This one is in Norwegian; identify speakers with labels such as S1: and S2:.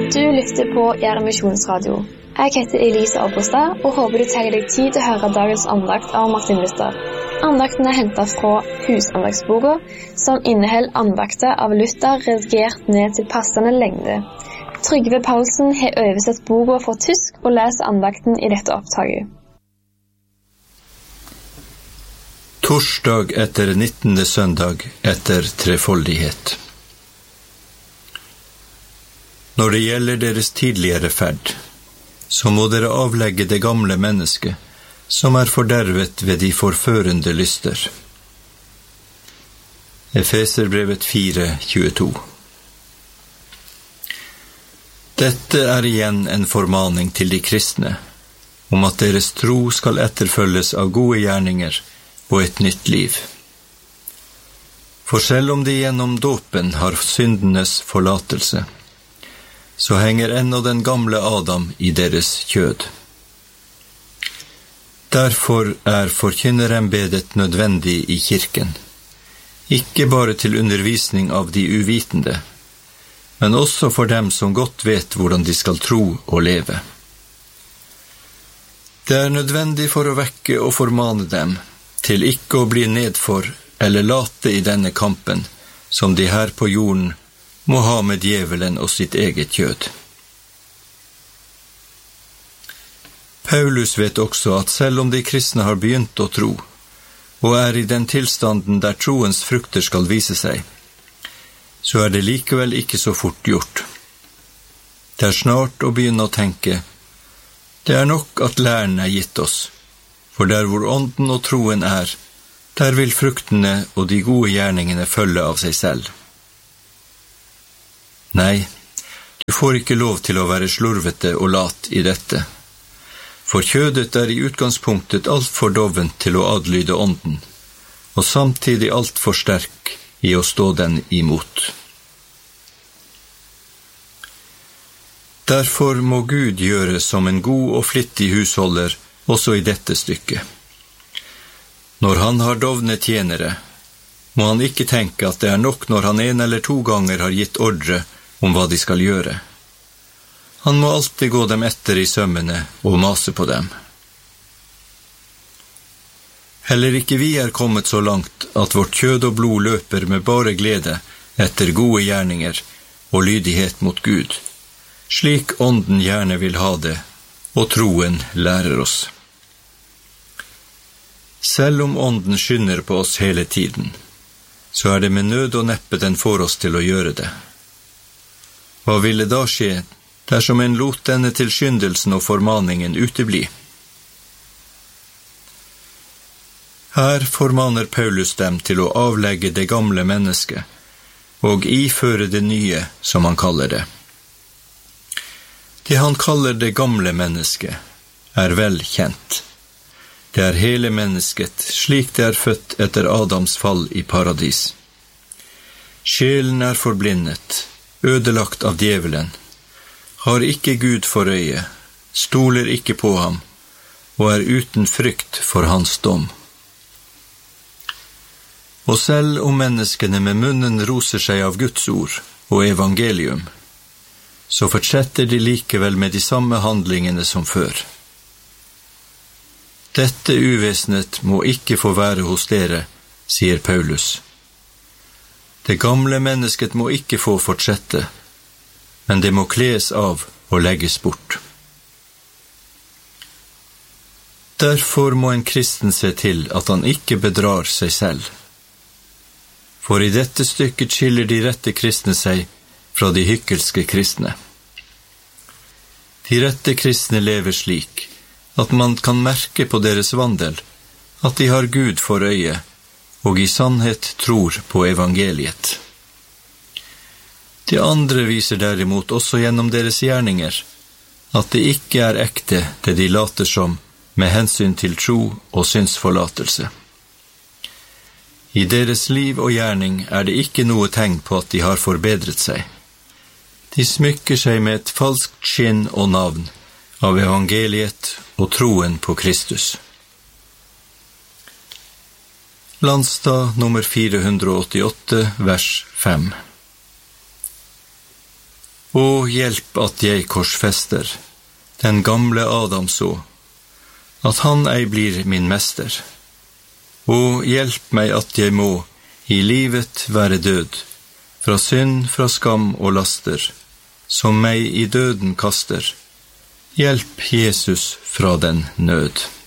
S1: Du lytter på Gjerde Misjonsradio. Jeg heter Elise Abrostad og håper du tar deg tid til å høre dagens andakt av Martin Luther. Andakten hentet fra Husandagsboka, som inneholder andakter av Luther redigert ned til passende lengde. Trygve Paulsen har oversett boka fra tysk og leser andakten i dette opptaket.
S2: Torsdag etter 19. søndag etter trefoldighet. Når det gjelder deres tidligere ferd, så må dere avlegge det gamle mennesket, som fordervet ved de forførende lyster. Efeserbrevet 4:22. Dette igjen en formaning til de kristne, om at deres tro skal etterfølges av gode gjerninger og et nytt liv. For selv om de gjennom dåpen har syndenes forlatelse, så henger ennå den gamle Adam i deres kjød. Derfor forkynnerembedet nødvendig i kirken, ikke bare til undervisning av de uvitende, men også for dem som godt vet hvordan de skal tro og leve. Det nødvendig for å vekke og formane dem, til ikke å bli nedfor eller late i denne kampen, som de her på jorden må ha med djevelen og sitt eget kjød. Paulus vet også at selv om de kristne har begynt å tro, og i den tilstanden der troens frukter skal vise seg, så det likevel ikke så fort gjort. Det snart å begynne å tenke, det nok at læren gitt oss, for der hvor ånden og troen der vil fruktene og de gode gjerningene følge av seg selv. Nei, du får ikke lov til å være slurvete og lat i dette, for kjødet i utgangspunktet alt for dovent til å adlyde ånden, og samtidig alt for sterk i å stå den imot. Derfor må Gud gjøre som en god og flittig husholder også i dette stykket. Når han har dovne tjenere, må han ikke tenke at det nok når han 1 eller 2 ganger har gitt ordre om hva de skal gjøre. Han må alltid gå dem etter i sømmene og mase på dem. Heller ikke vi kommet så langt at vårt kjød og blod løper med bare glede etter gode gjerninger og lydighet mot Gud, slik ånden gjerne vil ha det, og troen lærer oss. Selv om ånden skynder på oss hele tiden, så det med nød og neppe den får oss til å gjøre det. Hva ville da skje dersom en lot denne tilskyndelsen og formaningen utebli? Her formaner Paulus dem til å avlegge det gamle mennesket og iføre det nye, som han kaller det. Det han kaller det gamle mennesket vel kjent. Det hele mennesket, slik det født etter Adams fall i paradis. Sjelen forblindet, ødelagt av djevelen, har ikke Gud for øye, stoler ikke på ham, og uten frykt for hans dom. Og selv om menneskene med munnen roser seg av Guds ord og evangelium, så fortsetter de likevel med de samme handlingene som før. Dette uvesnet må ikke få være hos dere, sier Paulus. Det gamle mennesket må ikke få fortsette, men det må kles av og legges bort. Derfor må en kristen se til at han ikke bedrar seg selv. For i dette stykket skiller de rette kristne seg fra de hykkelske kristne. De rette kristne lever slik at man kan merke på deres vandel at de har Gud for øye, og i sannhet tror på evangeliet. De andre viser derimot også gjennom deres gjerninger at det ikke ekte det de later som med hensyn til tro og synsforlatelse. I deres liv og gjerning det ikke noe tegn på at de har forbedret seg. De smykker seg med et falskt skinn og navn av evangeliet og troen på Kristus. Landstad nummer 488, vers 5. Å, hjelp at jeg korsfester den gamle Adam så, at han ei blir min mester. Å, hjelp meg at jeg må i livet være død, fra synd, fra skam og laster, som meg i døden kaster. Hjelp Jesus fra den nød.